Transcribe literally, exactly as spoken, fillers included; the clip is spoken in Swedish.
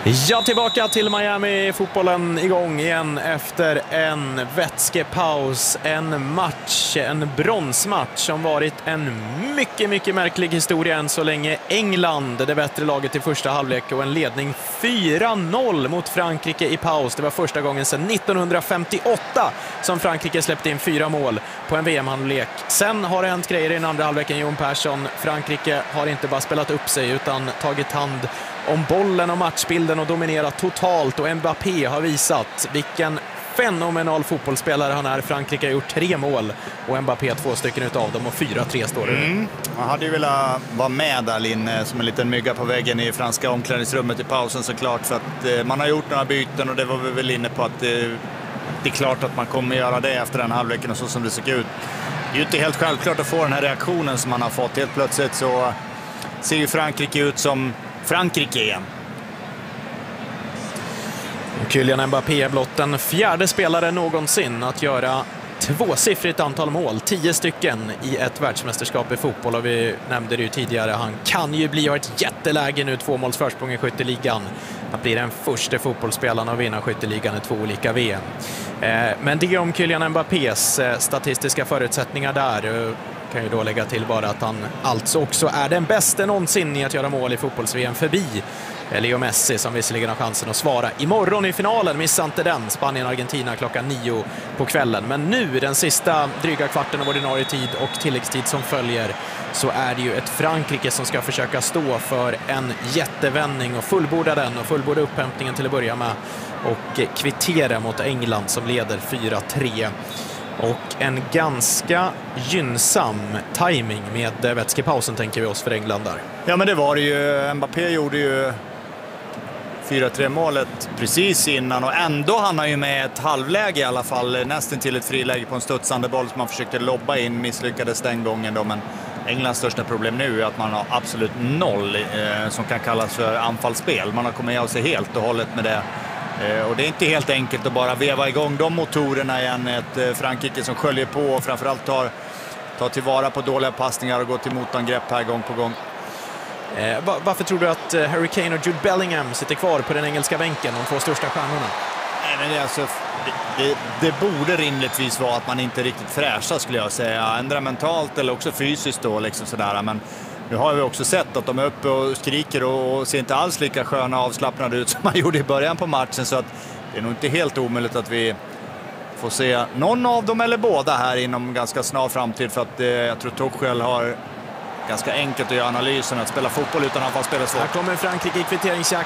Ja, tillbaka till Miami. Fotbollen igång igen efter en vätskepaus. En match, en bronsmatch som varit en mycket, mycket märklig historia än så länge. England, det bättre laget i första halvlek och en ledning fyra noll mot Frankrike i paus. Det var första gången sedan nittonhundrafemtioåtta som Frankrike släppte in fyra mål på en V M-halvlek. Sen har det hänt grejer i den andra halvleken, Jon Persson. Frankrike har inte bara spelat upp sig utan tagit hand om bollen och matchbilden och dominerat totalt, och Mbappé har visat vilken fenomenal fotbollsspelare han är. Frankrike har gjort tre mål och Mbappé två stycken utav dem, och fyra tre står det. Mm. Man hade ju velat vara med där inne som en liten mygga på väggen i franska omklädningsrummet i pausen, såklart, för att eh, man har gjort några byten och det var vi väl inne på att eh, det är klart att man kommer göra det efter den halvleken och så som det såg ut. Det är ju inte helt självklart att få den här reaktionen som man har fått. Helt plötsligt så ser ju Frankrike ut som Frankrike igen. Kylian Mbappé är blott den fjärde spelare någonsin att göra tvåsiffrigt antal mål, tio stycken i ett världsmästerskap i fotboll, och vi nämnde det ju tidigare, han kan ju bli ett jätteläge nu, två måls försprång i skytteligan. Han blir den första fotbollsspelaren att vinna skytteligan i två olika V M. Men det om Kylian Mbappés statistiska förutsättningar där. Kan ju då lägga till bara att han alltså också är den bästa någonsin i att göra mål i fotbolls-V M, förbi Leo Messi, som visserligen har chansen att svara imorgon i finalen. Missa inte den, Spanien-Argentina klockan nio på kvällen. Men nu, den sista dryga kvarten av ordinarie tid och tilläggstid som följer, så är det ju ett Frankrike som ska försöka stå för en jättevändning och fullborda den, och fullborda upphämtningen till att börja med, och kvittera mot England som leder fyra tre. Och en ganska gynnsam timing med vätskepausen, tänker vi oss, för England där. Ja, men det var det ju. Mbappé gjorde ju fyra tre målet precis innan, och ändå han har ju med ett halvläge i alla fall, nästan till ett friläge på en studsande boll som man försökte lobba in, misslyckades den gången då. Men Englands största problem nu är att man har absolut noll eh, som kan kallas för anfallsspel. Man har kommit av sig helt och hållet med det. Eh, och det är inte helt enkelt att bara veva igång de motorerna igen. Ett eh, Frankrike som sköljer på och framförallt tar, tar tillvara på dåliga passningar och går till motangrepp här gång på gång. Eh, varför tror du att Harry Kane och Jude Bellingham sitter kvar på den engelska bänken, de två största stjärnorna? Nej, men det, alltså, det, det, det borde rimligtvis vara att man inte är riktigt fräscha, skulle jag säga. Ändra mentalt eller också fysiskt då, liksom sådär. Men nu har vi också sett att de är uppe och skriker och, och ser inte alls lika sköna och avslappnade ut som man gjorde i början på matchen. Så att det är nog inte helt omöjligt att vi får se någon av dem eller båda här inom ganska snar framtid. För att eh, jag tror Tuchel har ganska enkelt att göra analysen. Att spela fotboll utan anfallsspel är svårt. Här kommer Frankrike i kvitteringsjakt.